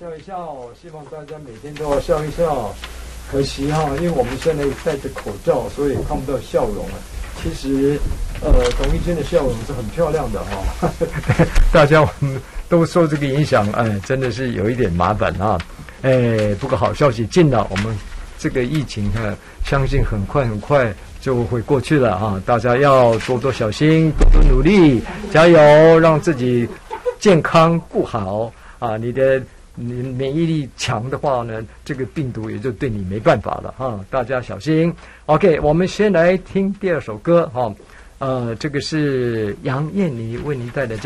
笑一笑，希望大家每天都要笑一笑。可惜哈，因为我们现在戴着口罩，所以看不到笑容了。其实，董一娟的笑容是很漂亮的哈。大家都受这个影响，真的是有一点麻烦啊。不过好消息进了，我们这个疫情相信很快就会过去了啊！大家要多多小心，多多努力，加油，让自己健康顾好啊！你免疫力强的话呢，这个病毒也就对你没办法了哈！大家小心。OK， 我们先来听第二首歌哈，这个是杨燕妮为您带来的。